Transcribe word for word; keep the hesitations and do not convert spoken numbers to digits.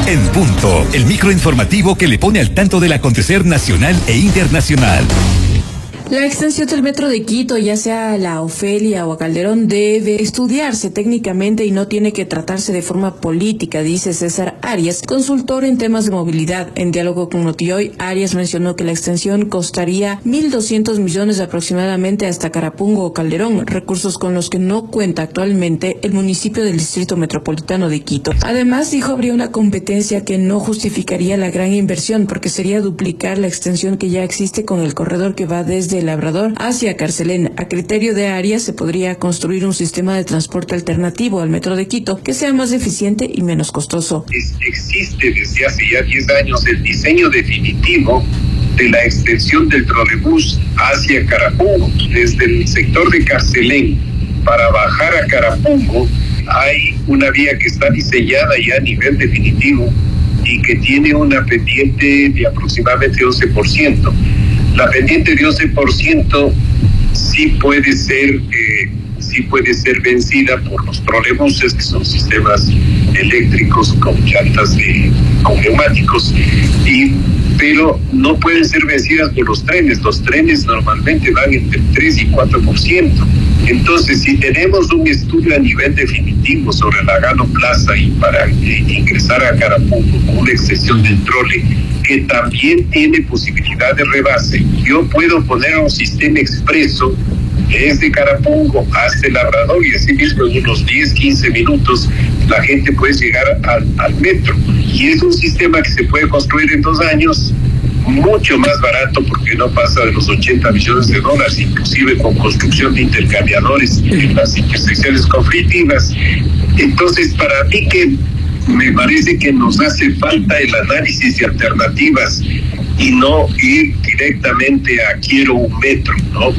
En punto, el microinformativo que le pone al tanto del acontecer nacional e internacional. La extensión del metro de Quito, ya sea a la Ofelia o a Calderón, debe estudiarse técnicamente y no tiene que tratarse de forma política, dice César Arias, consultor en temas de movilidad. En diálogo con Notioy, Arias mencionó que la extensión costaría mil doscientos millones aproximadamente hasta Carapungo o Calderón, recursos con los que no cuenta actualmente el municipio del Distrito Metropolitano de Quito. Además, dijo, habría una competencia que no justificaría la gran inversión porque sería duplicar la extensión que ya existe con el corredor que va desde Labrador hacia Carcelén. A criterio de Arias, se podría construir un sistema de transporte alternativo al metro de Quito que sea más eficiente y menos costoso. Es, existe desde hace ya diez años el diseño definitivo de la extensión del trolebús hacia Carapungo. Desde el sector de Carcelén para bajar a Carapungo hay una vía que está diseñada ya a nivel definitivo y que tiene una pendiente de aproximadamente once por ciento. La pendiente de once por ciento sí puede ser eh, sí puede ser vencida por los trolebuses, que son sistemas eléctricos con llantas de, con neumáticos, y, pero no pueden ser vencidas por los trenes. Los trenes normalmente van entre tres y cuatro por ciento. Entonces, si tenemos un estudio a nivel definitivo sobre la Galo Plaza y para eh, ingresar a Carapungo con una extensión del trole que también tiene posibilidad de rebase, yo puedo poner un sistema expreso desde Carapungo hasta el Labrador y así mismo en unos diez, quince minutos la gente puede llegar al, al metro. Y es un sistema que se puede construir en dos años, mucho más barato porque no pasa de los ochenta millones de dólares, inclusive con construcción de intercambiadores en las intersecciones conflictivas. Entonces, para mí que me parece que nos hace falta el análisis de alternativas y no ir directamente a quiero un metro, ¿no?